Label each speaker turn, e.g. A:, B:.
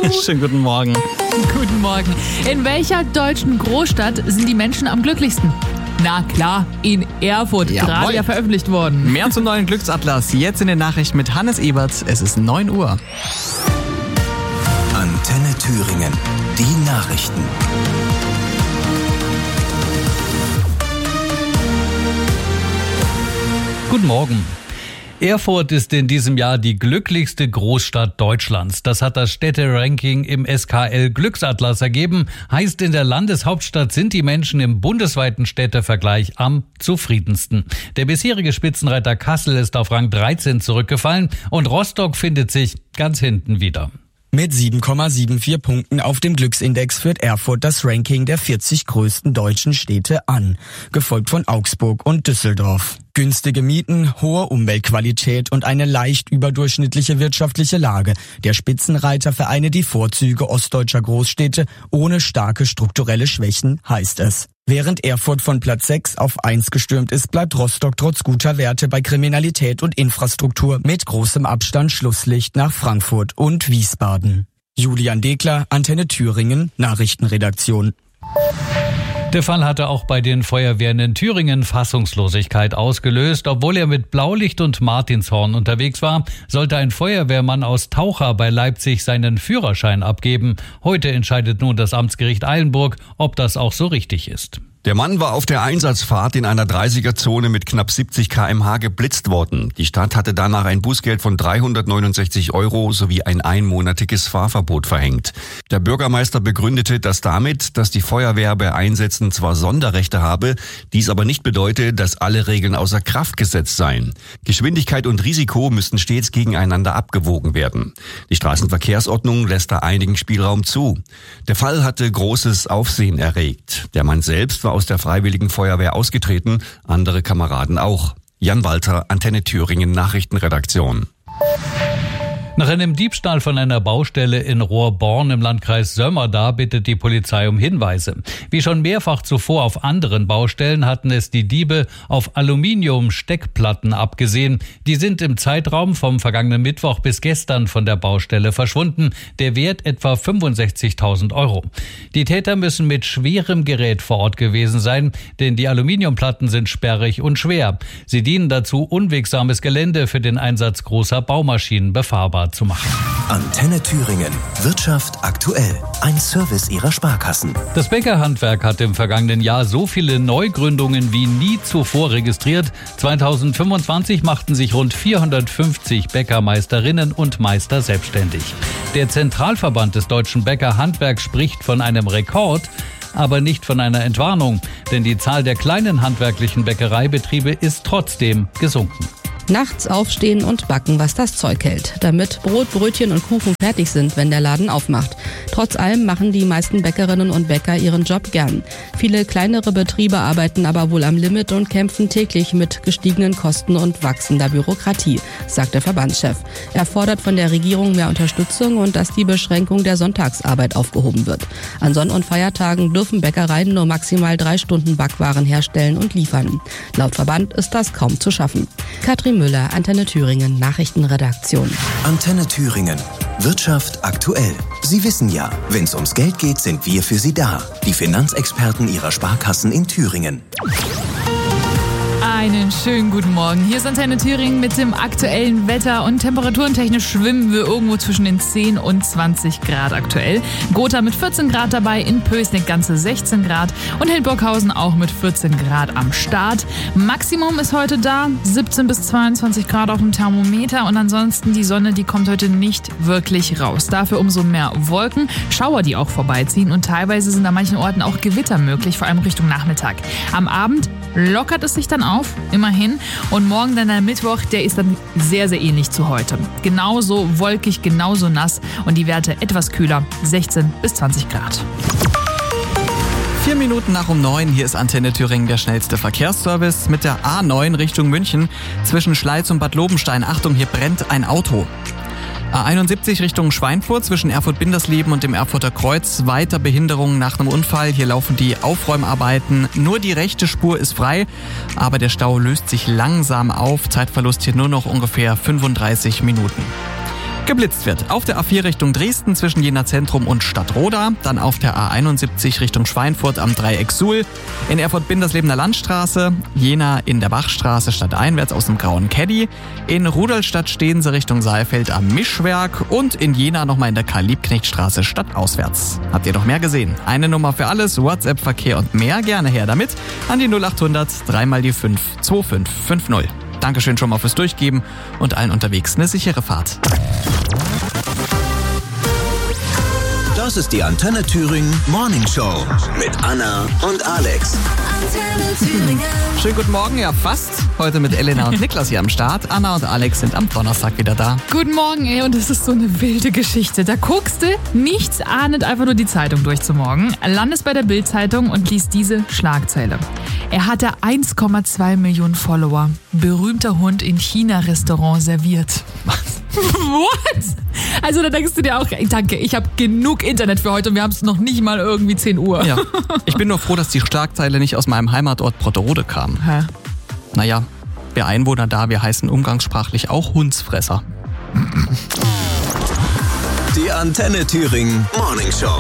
A: Schönen guten Morgen.
B: Guten Morgen. In welcher deutschen Großstadt sind die Menschen am glücklichsten? Na klar, in Erfurt, gerade ja veröffentlicht worden.
A: Mehr zum neuen Glücksatlas, jetzt in den Nachrichten mit Hannes Eberts. Es ist 9 Uhr.
C: Antenne Thüringen, die Nachrichten.
D: Guten Morgen. Erfurt ist in diesem Jahr die glücklichste Großstadt Deutschlands. Das hat das Städteranking im SKL Glücksatlas ergeben. Heißt, in der Landeshauptstadt sind die Menschen im bundesweiten Städtevergleich am zufriedensten. Der bisherige Spitzenreiter Kassel ist auf Rang 13 zurückgefallen und Rostock findet sich ganz hinten wieder.
E: Mit 7,74 Punkten auf dem Glücksindex führt Erfurt das Ranking der 40 größten deutschen Städte an, gefolgt von Augsburg und Düsseldorf. Günstige Mieten, hohe Umweltqualität und eine leicht überdurchschnittliche wirtschaftliche Lage. Der Spitzenreiter vereine die Vorzüge ostdeutscher Großstädte ohne starke strukturelle Schwächen, heißt es. Während Erfurt von Platz 6 auf 1 gestürmt ist, bleibt Rostock trotz guter Werte bei Kriminalität und Infrastruktur mit großem Abstand Schlusslicht nach Frankfurt und Wiesbaden. Julian Dekler, Antenne Thüringen, Nachrichtenredaktion.
D: Der Fall hatte auch bei den Feuerwehren in Thüringen Fassungslosigkeit ausgelöst. Obwohl er mit Blaulicht und Martinshorn unterwegs war, sollte ein Feuerwehrmann aus Taucher bei Leipzig seinen Führerschein abgeben. Heute entscheidet nun das Amtsgericht Eilenburg, ob das auch so richtig ist.
F: Der Mann war auf der Einsatzfahrt in einer 30er-Zone mit knapp 70 km/h geblitzt worden. Die Stadt hatte danach ein Bußgeld von 369 € sowie ein einmonatiges Fahrverbot verhängt. Der Bürgermeister begründete das damit, dass die Feuerwehr bei Einsätzen zwar Sonderrechte habe, dies aber nicht bedeute, dass alle Regeln außer Kraft gesetzt seien. Geschwindigkeit und Risiko müssten stets gegeneinander abgewogen werden. Die Straßenverkehrsordnung lässt da einigen Spielraum zu. Der Fall hatte großes Aufsehen erregt. Der Mann selbst war aus der Freiwilligen Feuerwehr ausgetreten, andere Kameraden auch. Jan Walter, Antenne Thüringen Nachrichtenredaktion.
D: Nach einem Diebstahl von einer Baustelle in Rohrborn im Landkreis Sömmerda bittet die Polizei um Hinweise. Wie schon mehrfach zuvor auf anderen Baustellen hatten es die Diebe auf Aluminium-Steckplatten abgesehen. Die sind im Zeitraum vom vergangenen Mittwoch bis gestern von der Baustelle verschwunden. Der Wert etwa 65.000 €. Die Täter müssen mit schwerem Gerät vor Ort gewesen sein, denn die Aluminiumplatten sind sperrig und schwer. Sie dienen dazu, unwegsames Gelände für den Einsatz großer Baumaschinen befahrbar zu machen.
C: Antenne Thüringen. Wirtschaft aktuell. Ein Service ihrer Sparkassen.
D: Das Bäckerhandwerk hat im vergangenen Jahr so viele Neugründungen wie nie zuvor registriert. 2025 machten sich rund 450 Bäckermeisterinnen und Meister selbstständig. Der Zentralverband des deutschen Bäckerhandwerks spricht von einem Rekord, aber nicht von einer Entwarnung, denn die Zahl der kleinen handwerklichen Bäckereibetriebe ist trotzdem gesunken.
G: Nachts aufstehen und backen, was das Zeug hält, damit Brot, Brötchen und Kuchen fertig sind, wenn der Laden aufmacht. Trotz allem machen die meisten Bäckerinnen und Bäcker ihren Job gern. Viele kleinere Betriebe arbeiten aber wohl am Limit und kämpfen täglich mit gestiegenen Kosten und wachsender Bürokratie, sagt der Verbandschef. Er fordert von der Regierung mehr Unterstützung und dass die Beschränkung der Sonntagsarbeit aufgehoben wird. An Sonn- und Feiertagen dürfen Bäckereien nur maximal 3 Stunden Backwaren herstellen und liefern. Laut Verband ist das kaum zu schaffen. Katrin Müller, Antenne Thüringen, Nachrichtenredaktion.
C: Antenne Thüringen. Wirtschaft aktuell. Sie wissen ja, wenn es ums Geld geht, sind wir für Sie da. Die Finanzexperten Ihrer Sparkassen in Thüringen.
B: Einen schönen guten Morgen. Hier ist Antenne Thüringen mit dem aktuellen Wetter und temperaturentechnisch schwimmen wir irgendwo zwischen den 10 und 20 Grad aktuell. Gotha mit 14 Grad dabei, in Pößneck ganze 16 Grad und Hildburghausen auch mit 14 Grad am Start. Maximum ist heute da, 17 bis 22 Grad auf dem Thermometer und ansonsten die Sonne, die kommt heute nicht wirklich raus. Dafür umso mehr Wolken, Schauer, die auch vorbeiziehen und teilweise sind an manchen Orten auch Gewitter möglich, vor allem Richtung Nachmittag. Am Abend lockert es sich dann auf, immerhin. Und morgen dann der Mittwoch, der ist dann sehr, sehr ähnlich zu heute. Genauso wolkig, genauso nass und die Werte etwas kühler, 16 bis 20 Grad.
A: 4 Minuten nach um 9, hier ist Antenne Thüringen der schnellste Verkehrsservice mit der A9 Richtung München. Zwischen Schleiz und Bad Lobenstein, Achtung, hier brennt ein Auto. A71 Richtung Schweinfurt zwischen Erfurt-Bindersleben und dem Erfurter Kreuz. Weiter Behinderungen nach einem Unfall. Hier laufen die Aufräumarbeiten. Nur die rechte Spur ist frei, aber der Stau löst sich langsam auf. Zeitverlust hier nur noch ungefähr 35 Minuten. Geblitzt wird auf der A4 Richtung Dresden zwischen Jena Zentrum und Stadtroda, dann auf der A71 Richtung Schweinfurt am Dreieck Suhl, in Erfurt-Binderslebener Landstraße, Jena in der Bachstraße stadteinwärts aus dem grauen Caddy, in Rudolstadt stehen sie Richtung Saalfeld am Mischwerk und in Jena nochmal in der Karl-Liebknecht-Straße stadtauswärts. Habt ihr noch mehr gesehen? Eine Nummer für alles, WhatsApp-Verkehr und mehr, gerne her damit an die 0800 3 mal die 5 2550. Dankeschön schon mal fürs Durchgeben und allen unterwegs eine sichere Fahrt.
C: Das ist die Antenne Thüringen Morning Show mit Anna und Alex.
H: Antenne Thüringen.
A: Schönen guten Morgen, ja fast. Heute mit Elena und Niklas hier am Start. Anna und Alex sind am Donnerstag wieder da.
B: Guten Morgen, ey, und es ist so eine wilde Geschichte. Da guckst du, nichts ahnend, einfach nur die Zeitung durch zum Morgen, landest bei der Bild-Zeitung und liest diese Schlagzeile. Er hatte 1,2 Millionen Follower. Berühmter Hund in China-Restaurant serviert. What? Also da denkst du dir auch, danke, ich habe genug Internet für heute und wir haben es noch nicht mal irgendwie 10 Uhr.
A: Ja, ich bin nur froh, dass die Schlagzeile nicht aus meinem Heimatort Brotterode kam.
B: Hä?
A: Naja, wir Einwohner da, wir heißen umgangssprachlich auch Hundsfresser.
C: Die Antenne Thüringen Morning Show.